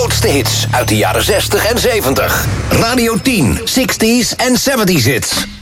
grootste hits uit de jaren 60 en 70. Radio 10, 60s en 70s hits.